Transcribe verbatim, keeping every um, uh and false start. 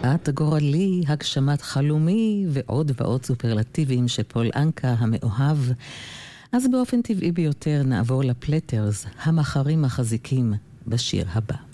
את גורלי, הגשמת חלומי, ועוד ועוד סופרלטיבים שפול אנקה המאוהב. אז באופן טבעי ביותר נעבור לפלטרס, המחרים החזיקים, בשיר הבא.